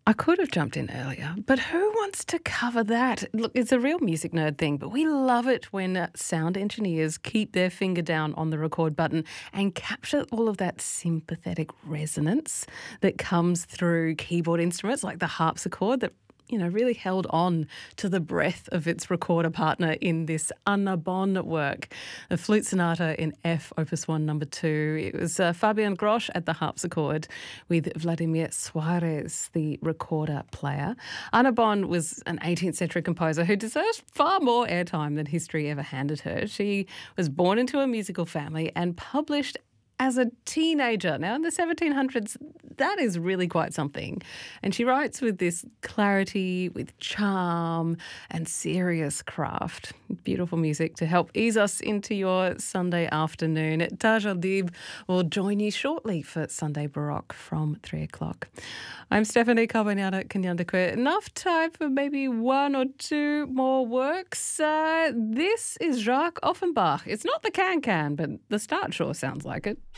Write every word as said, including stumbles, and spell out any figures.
I could have jumped in earlier, but who wants to cover that? Look, it's a real music nerd thing, but we love it when uh, sound engineers keep their finger down on the record button and capture all of that sympathetic resonance that comes through keyboard instruments like the harpsichord that you know, really held on to the breath of its recorder partner in this Anna Bonn work, a flute sonata in F, Opus one, number two. It was uh, Fabian Grosch at the harpsichord with Vladimir Suarez, the recorder player. Anna Bonn was an eighteenth century composer who deserves far more airtime than history ever handed her. She was born into a musical family and published as a teenager. Now, in the seventeen hundreds, that is really quite something. And she writes with this clarity, with charm and serious craft. Beautiful music to help ease us into your Sunday afternoon. Taj Adib will join you shortly for Sunday Baroque from three o'clock. I'm Stephanie Carbonata Kanyandakwe. Enough time for maybe one or two more works. Uh, this is Jacques Offenbach. It's not the can-can, but the start sure sounds like it.